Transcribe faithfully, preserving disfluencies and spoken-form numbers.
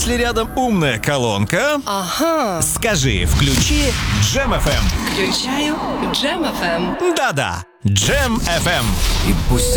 Если рядом умная колонка, Ага. скажи «включи Джем эф эм». Включаю Джем эф эм. Да-да, Джем эф эм. И пусть